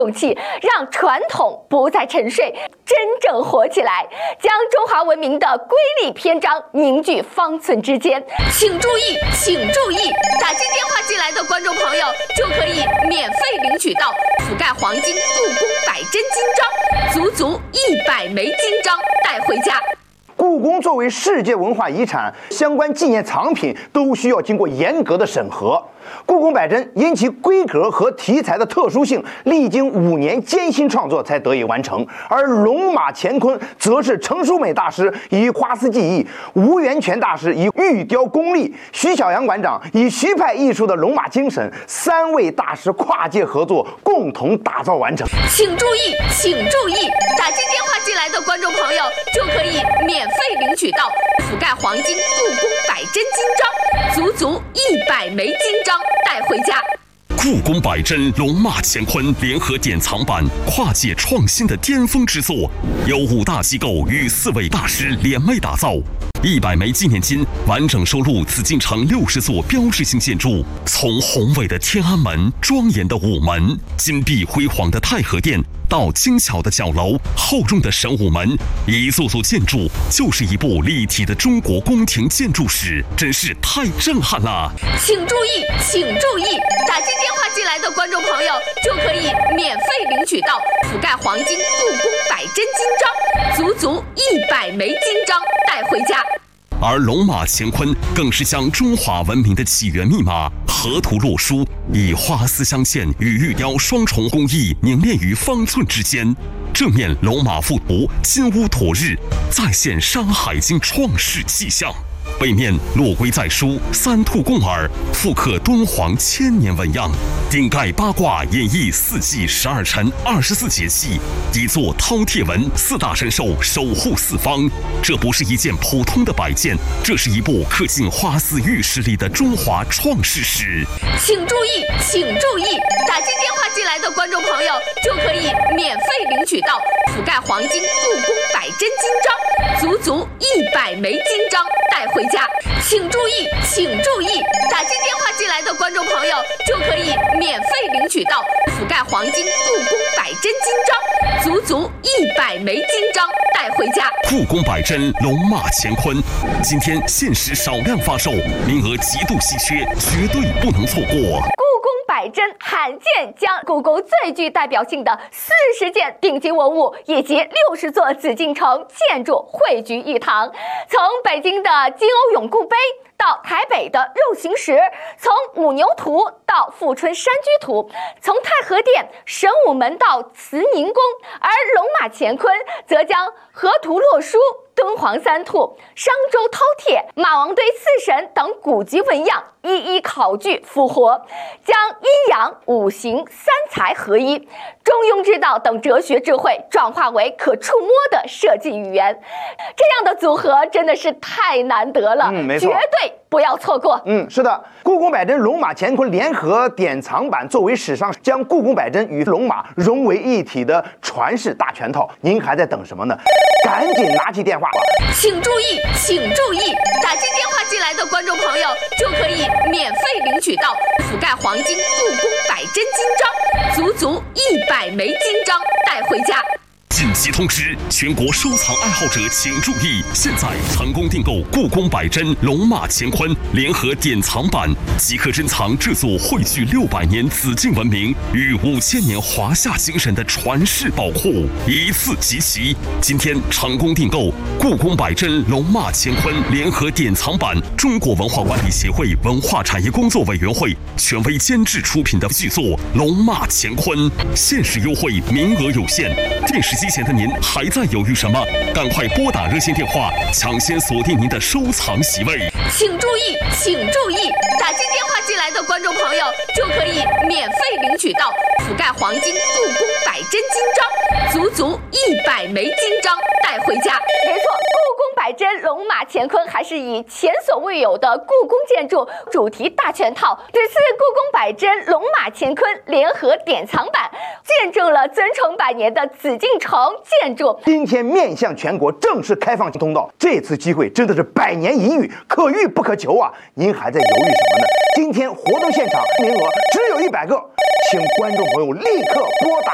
勇气，让传统不再沉睡，真正活起来，将中华文明的瑰丽篇章凝聚方寸之间。请注意，请注意，打进电话进来的观众朋友就可以免费领取到覆盖黄金故宫100真金章，足足100枚金章带回家。 故宫作为世界文化遗产，相关纪念藏品都需要经过严格的审核。故宫100真因其规格和题材的特殊性，历经5年艰辛创作才得以完成。而龙马乾坤则是程淑美大师以花丝技艺，吴元泉大师以玉雕功力，徐小阳馆长以徐派艺术的龙马精神，3位大师跨界合作，共同打造完成。 请注意，请注意，打进电话进来的观众朋友就可以免费领取到覆盖黄金故宫100真金章，足足100枚金章带回家。 故宫100真龙马乾坤联合典藏版跨界创新的巅峰之作，由5大机构与4位大师联袂打造。100枚纪念金完整收录紫禁城60座标志性建筑，从宏伟的天安门、庄严的午门、金碧辉煌的太和殿，到精巧的角楼、厚重的神武门，一座座建筑就是一部立体的中国宫廷建筑史，真是太震撼了！ 请注意，请注意，打进电话进来的观众朋友就可以免费领取到覆盖黄金故宫100真金章，足足100枚金章带回家。 而龙马乾坤更是将中华文明的起源密码河图洛书，以花丝镶嵌与玉雕双重工艺凝练于方寸之间。正面龙马附图，金乌妥日，再现《山海经》创世气象；背面落龟在书，三兔共耳，复刻敦煌1000年纹样；顶盖八卦，演绎4季12辰24节气；底座饕餮纹，4大神兽守护四方。这不是一件普通的摆件，这是一部刻进花丝玉石里的中华创世史。 请注意，请注意，打进电话进来的观众朋友就可以免费领取到覆盖黄金故宫100真金章，足足100枚金章带回家。请注意，请注意，打进电话进来的观众朋友就可以免费领取到覆盖黄金故宫100真金章，足足100枚金章带回家。 故宫100真龙马乾坤，今天限时少量发售，名额极度稀缺，绝对不能错过。 100真罕见将故宫最具代表性的40件顶级文物以及60座紫禁城建筑汇聚一堂，从北京的金瓯永固碑到台北的肉形石，从五牛图到富春山居图，从太和殿、神武门到慈宁宫，而龙马乾坤则将河图洛书、敦煌3兔、商周饕餮、马王堆4神等古籍纹样一一考据复活，将阴阳、五行、3才合一、中庸之道等哲学智慧转化为可触摸的设计语言，这样的组合真的是太难得了， 没错， 绝对不要错过。 是的，故宫100真龙马乾坤联合典藏版作为史上将故宫100真与龙马融为一体的传世大全套，您还在等什么呢？赶紧拿起电话吧！ 请注意，请注意，打进电话进来的观众朋友就可以免费领取到覆盖黄金故宫100真金章，足足100枚金章带回家。 紧急通知，全国收藏爱好者请注意！现在成功订购故宫100真龙马乾坤联合典藏版，即可珍藏这座汇聚600年紫禁文明与5000年华夏精神的传世宝库，一次集齐。今天成功订购故宫100真龙马乾坤联合典藏版，中国文化管理协会文化产业工作委员会权威监制出品的巨作《龙马乾坤》，限时优惠，名额有限。电视机前的您还在犹豫什么？赶快拨打热线电话，抢先锁定您的收藏席位。 请注意，请注意，打进电话进来的观众朋友就可以免费领取到覆盖黄金故宫100真金章，足足100枚金章带回家。没错，故宫100真龙马乾坤还是以前所未有的故宫建筑主题大全套。这次故宫100真龙马乾坤联合典藏版见证了尊崇100年的紫禁城建筑， 今天面向全国正式开放通道，这次机会真的是100年一遇，可遇不可求啊！您还在犹豫什么呢？今天活动现场名额只有100个，请观众朋友立刻拨打